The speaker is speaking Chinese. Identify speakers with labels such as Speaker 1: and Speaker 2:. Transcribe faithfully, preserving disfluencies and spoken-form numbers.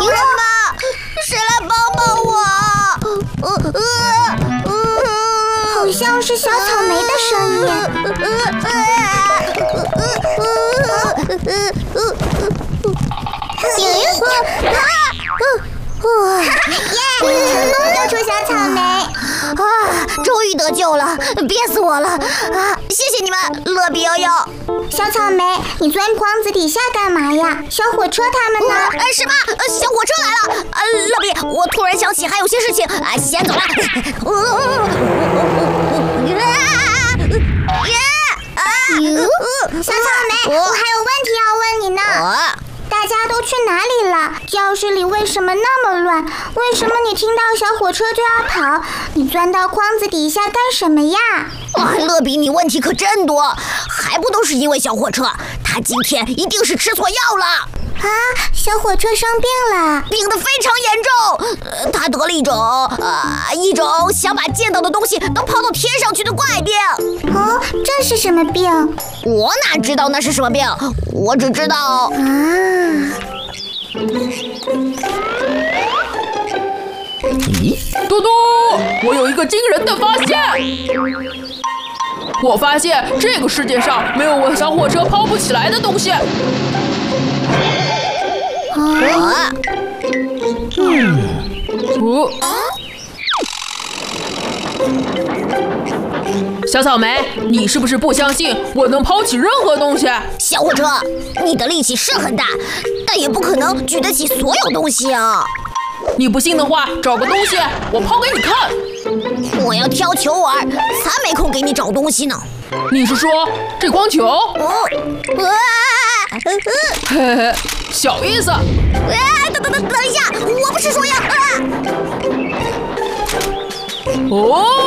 Speaker 1: 人吗？谁来帮帮我？呃呃呃，
Speaker 2: 好像是小草莓的声音。耶！成功救出小草莓！
Speaker 1: 啊，终于得救了，憋死我了！啊，谢谢你们，乐比悠悠。
Speaker 2: 小草莓，你钻筐子底下干嘛呀？小火车他们呢？
Speaker 1: 呃，什么？呃，小火车来了！呃，乐比，我突然想起还有些事情，啊，先走了。
Speaker 2: 小草莓，我还有问题要问你呢。大家都去哪里了？教室里为什么那么乱？为什么你听到小火车就要跑？你钻到筐子底下干什么呀？
Speaker 1: 哇，乐比，你问题可真多，还不都是因为小火车？他今天一定是吃错药了。
Speaker 2: 啊，小火车生病了，
Speaker 1: 病得非常严重。呃，他得了一种呃一种想把见到的东西都抛到天上去的怪病。
Speaker 2: 哦，这是什么病？
Speaker 1: 我哪知道那是什么病？我只知道
Speaker 2: 啊。
Speaker 3: 咦，嘟嘟，我有一个惊人的发现！我发现这个世界上没有我小火车抛不起来的东西。
Speaker 1: 啊！
Speaker 3: 嗯，哦，小草莓，你是不是不相信我能抛起任何东西？
Speaker 1: 小火车，你的力气是很大，但也不可能举得起所有东西啊！
Speaker 3: 你不信的话，找个东西，我抛给你看。
Speaker 1: 我要挑球玩，才没空给你找东西呢。
Speaker 3: 你是说这光球？
Speaker 1: 哦，啊！
Speaker 3: 嘿嘿，小意思。
Speaker 1: 哎，等等等等一下，我不是说要啊！
Speaker 3: 哦。